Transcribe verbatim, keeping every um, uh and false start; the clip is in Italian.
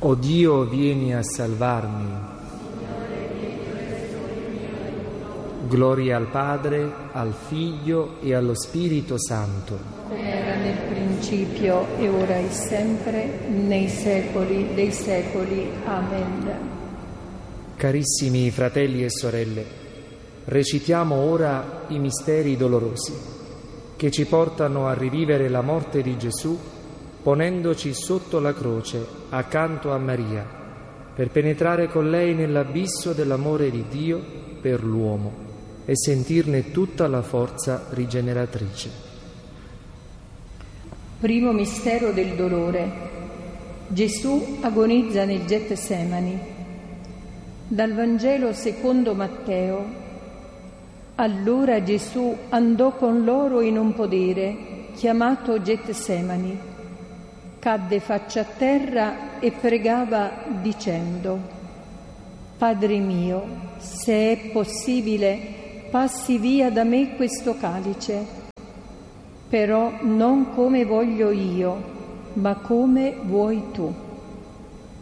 O Dio, vieni a salvarmi. Gloria al Padre, al Figlio e allo Spirito Santo. Come era nel principio e ora e sempre, nei secoli dei secoli. Amen. Carissimi fratelli e sorelle, recitiamo ora i misteri dolorosi che ci portano a rivivere la morte di Gesù, ponendoci sotto la croce accanto a Maria, per penetrare con lei nell'abisso dell'amore di Dio per l'uomo e sentirne tutta la forza rigeneratrice. Primo mistero del dolore. Gesù agonizza nel Getsemani. Dal Vangelo secondo Matteo. Allora Gesù andò con loro in un podere chiamato Getsemani. Cadde faccia a terra e pregava dicendo: Padre mio, se è possibile, passi via da me questo calice, però non come voglio io, ma come vuoi tu.